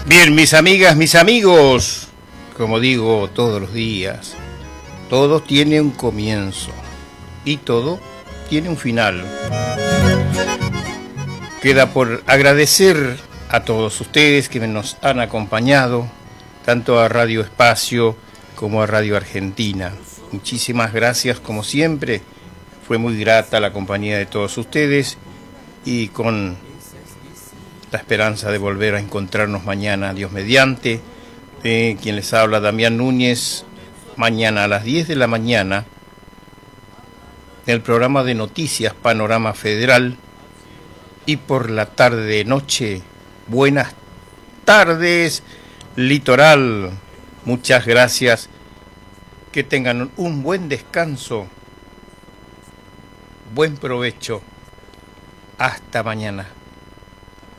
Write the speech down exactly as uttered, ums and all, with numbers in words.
Bien, mis amigas, mis amigos, como digo todos los días, todo tiene un comienzo y todo tiene un final. Queda por agradecer a todos ustedes que nos han acompañado, tanto a Radio Espacio como a Radio Argentina. Muchísimas gracias, como siempre. Fue muy grata la compañía de todos ustedes y con la esperanza de volver a encontrarnos mañana, Dios mediante. Eh, quien les habla, Damián Núñez, mañana a las diez de la mañana, en el programa de noticias Panorama Federal, y por la tarde noche, buenas tardes, Litoral. Muchas gracias, que tengan un buen descanso, buen provecho, hasta mañana.